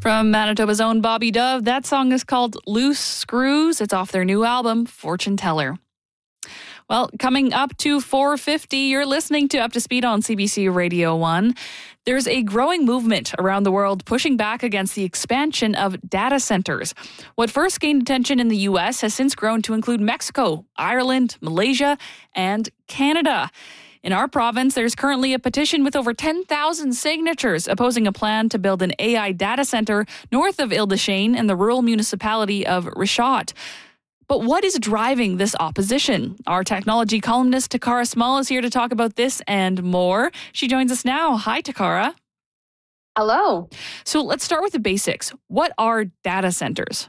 From Manitoba's own Bobby Dove, that song is called Loose Screws. It's off their new album, Fortune Teller. Well, coming up to 4:50, you're listening to Up to Speed on CBC Radio 1. There's a growing movement around the world pushing back against the expansion of data centers. What first gained attention in the U.S. has since grown to include Mexico, Ireland, Malaysia, and Canada. In our province, there's currently a petition with over 10,000 signatures opposing a plan to build an AI data center north of Ile-des-Chênes in the rural municipality of Richat. But what is driving this opposition? Our technology columnist Takara Small is here to talk about this and more. She joins us now. Hi, Takara. Hello. So let's start with the basics. What are data centers?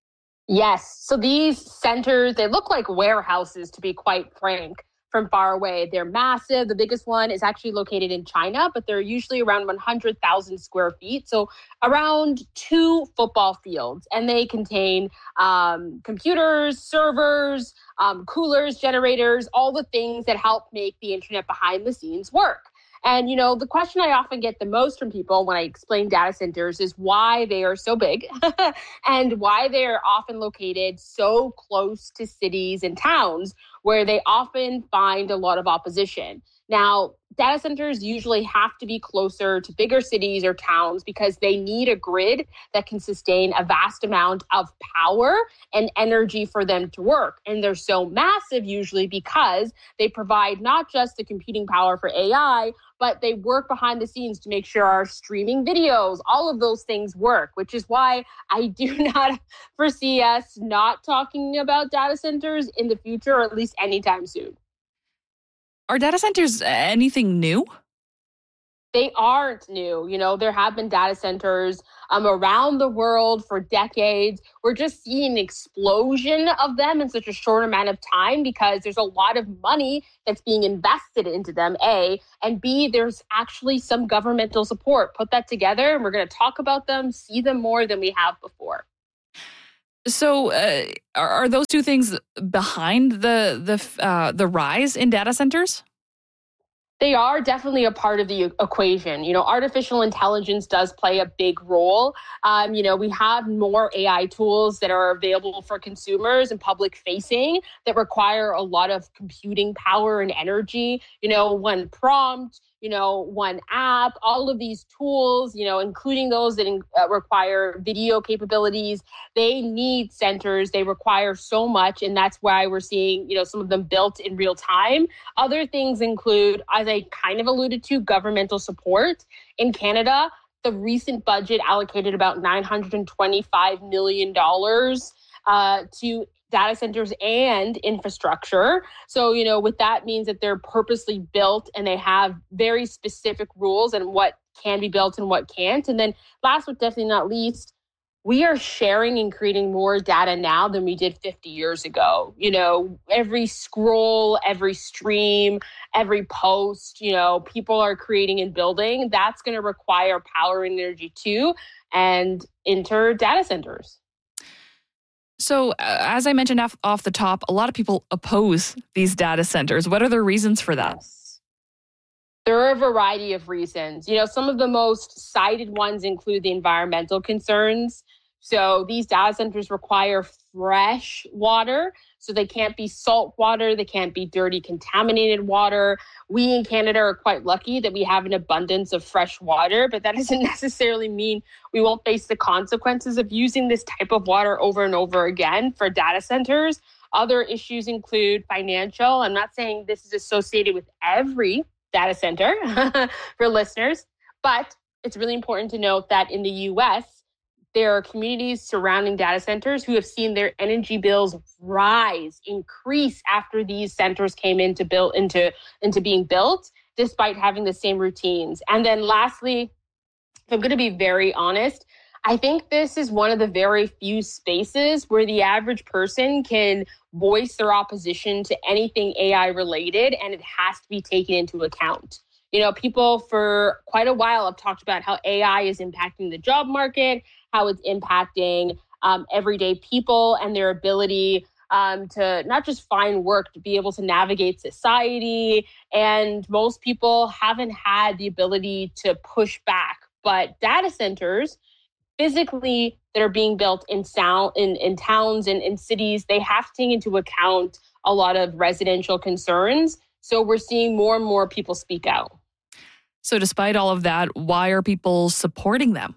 Yes. So these centers, they look like warehouses, to be quite frank, from far away. They're massive. The biggest one is actually located in China, but they're usually around 100,000 square feet. So around 2 football fields. And they contain computers, servers, coolers, generators, all the things that help make the internet behind the scenes work. And, the question I often get the most from people when I explain data centers is why they are so big and why they are often located so close to cities and towns where they often find a lot of opposition. Now, data centers usually have to be closer to bigger cities or towns because they need a grid that can sustain a vast amount of power and energy for them to work. And they're so massive usually because they provide not just the computing power for AI, but they work behind the scenes to make sure our streaming videos, all of those things work, which is why I do not foresee us not talking about data centers in the future, or at least anytime soon. Are data centers anything new? They aren't new. There have been data centers around the world for decades. We're just seeing an explosion of them in such a short amount of time because there's a lot of money that's being invested into them, A, and B, there's actually some governmental support. Put that together and we're going to talk about them, see them more than we have before. So are those two things behind the rise in data centers? They are definitely a part of the equation. Artificial intelligence does play a big role. We have more AI tools that are available for consumers and public facing that require a lot of computing power and energy. One prompt, one app, all of these tools, including those that require video capabilities, they need centers. They require so much. And that's why we're seeing, some of them built in real time. Other things include, as I kind of alluded to, governmental support. In Canada, the recent budget allocated about $925 million to data centers and infrastructure. So, what that means that they're purposely built and they have very specific rules and what can be built and what can't. And then last but definitely not least, we are sharing and creating more data now than we did 50 years ago. Every scroll, every stream, every post, people are creating and building. That's going to require power and energy too, and enter data centers. So, as I mentioned off the top, a lot of people oppose these data centers. What are the reasons for that? Yes. There are a variety of reasons. Some of the most cited ones include the environmental concerns. So these data centers require fresh water. So they can't be salt water. They can't be dirty, contaminated water. We in Canada are quite lucky that we have an abundance of fresh water, but that doesn't necessarily mean we won't face the consequences of using this type of water over and over again for data centers. Other issues include financial. I'm not saying this is associated with every data center for listeners, but it's really important to note that in the US, there are communities surrounding data centers who have seen their energy bills increase after these centers came into being built, despite having the same routines. And then lastly, if I'm going to be very honest, I think this is one of the very few spaces where the average person can voice their opposition to anything AI related, and it has to be taken into account. People for quite a while have talked about how AI is impacting the job market, how it's impacting everyday people and their ability to not just find work, to be able to navigate society. And most people haven't had the ability to push back. But data centers physically that are being built in towns and in cities, they have to take into account a lot of residential concerns. So we're seeing more and more people speak out. So despite all of that, why are people supporting them?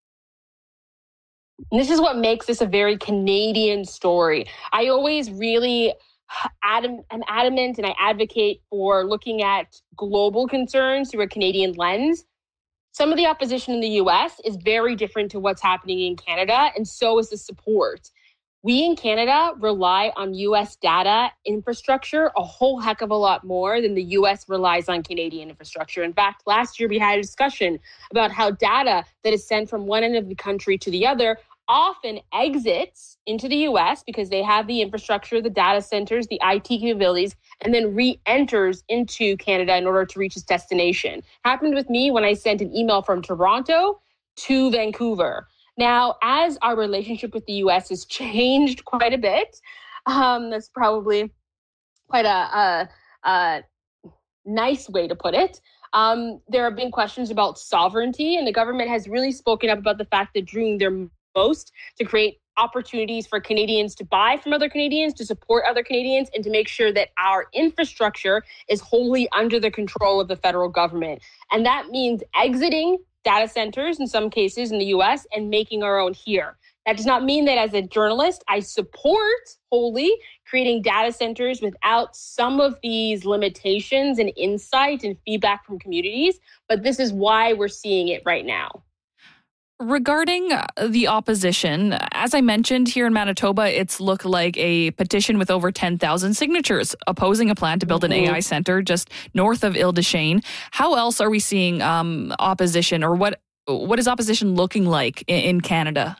And this is what makes this a very Canadian story. I always really am adamant and I advocate for looking at global concerns through a Canadian lens. Some of the opposition in the US is very different to what's happening in Canada, and so is the support. We in Canada rely on US data infrastructure a whole heck of a lot more than the US relies on Canadian infrastructure. In fact, last year we had a discussion about how data that is sent from one end of the country to the other often exits into the US because they have the infrastructure, the data centers, the IT capabilities, and then re-enters into Canada in order to reach its destination. Happened with me when I sent an email from Toronto to Vancouver. Now, as our relationship with the US has changed quite a bit, that's probably quite a nice way to put it. There have been questions about sovereignty, and the government has really spoken up about the fact that doing their most to create opportunities for Canadians to buy from other Canadians, to support other Canadians, and to make sure that our infrastructure is wholly under the control of the federal government. And that means exiting data centers in some cases in the US and making our own here. That does not mean that as a journalist, I support wholly creating data centers without some of these limitations and insight and feedback from communities. But this is why we're seeing it right now. Regarding the opposition, as I mentioned, here in Manitoba, it's looked like a petition with over 10,000 signatures opposing a plan to build an AI center just north of Ile-des-Chênes. How else are we seeing opposition, or what is opposition looking like in Canada?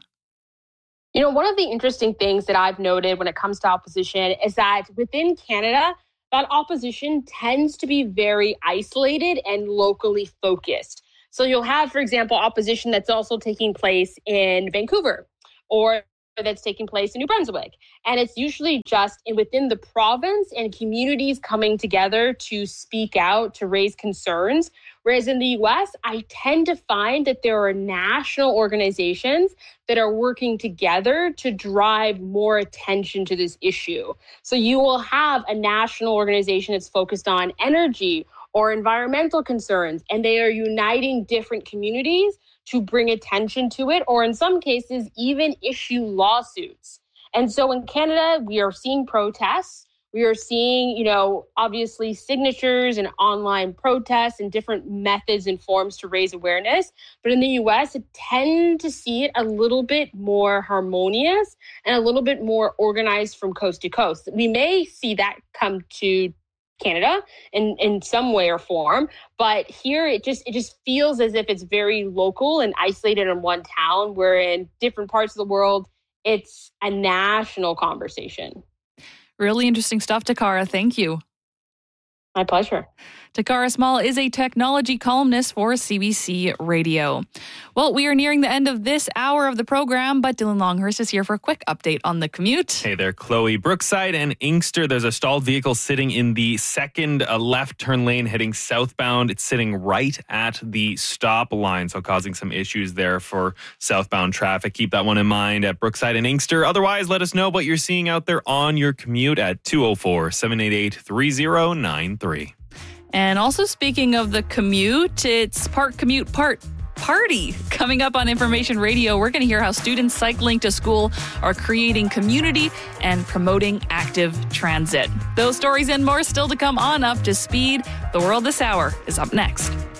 You know, one of the interesting things that I've noted when it comes to opposition is that within Canada, that opposition tends to be very isolated and locally focused. So you'll have, for example, opposition that's also taking place in Vancouver or that's taking place in New Brunswick. And it's usually just within the province and communities coming together to speak out, to raise concerns. Whereas in the US, I tend to find that there are national organizations that are working together to drive more attention to this issue. So you will have a national organization that's focused on energy or environmental concerns, and they are uniting different communities to bring attention to it, or in some cases, even issue lawsuits. And so in Canada, we are seeing protests. We are seeing, obviously signatures and online protests and different methods and forms to raise awareness. But in the US, I tend to see it a little bit more harmonious and a little bit more organized from coast to coast. We may see that come to Canada in some way or form, but here it just feels as if it's very local and isolated in one town, where in different parts of the world it's a national conversation. Really interesting stuff, Takara. Thank you. My pleasure. Takara Small is a technology columnist for CBC Radio. Well, we are nearing the end of this hour of the program, but Dylan Longhurst is here for a quick update on the commute. Hey there, Chloe. Brookside and Inkster, there's a stalled vehicle sitting in the second left turn lane heading southbound. It's sitting right at the stop line, so causing some issues there for southbound traffic. Keep that one in mind at Brookside and Inkster. Otherwise, let us know what you're seeing out there on your commute at 204-788-3093. And also speaking of the commute, it's Park Commute Party coming up on Information Radio. We're going to hear how students cycling to school are creating community and promoting active transit. Those stories and more still to come on Up to Speed. The World This Hour is up next.